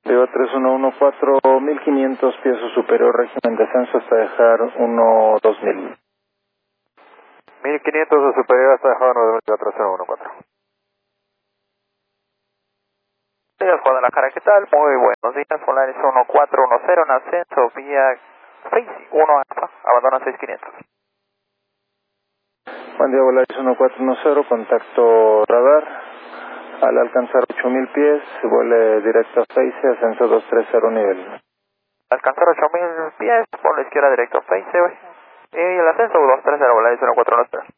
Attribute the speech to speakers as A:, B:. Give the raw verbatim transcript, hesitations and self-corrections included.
A: Viva tres uno uno cuatro, mil quinientos pies o superior, régimen descenso hasta dejar uno dos mil.
B: mil quinientos o superior hasta dejar uno dos mil, tres uno uno cuatro. Días, Guadalajara, ¿qué tal? Muy buenos días, Polaris uno cuatro uno cero en ascenso vía Face uno Alfa, abandona seis quinientos.
A: Buen día, Volaris uno cuatro uno cero, contacto radar. Al alcanzar ocho mil pies, vuele directo a Face, ascenso dos tres cero nivel.
B: Alcanzar ocho mil pies, por la izquierda directo a Face, y el ascenso dos tres cero, Volaris uno cuatro uno cero.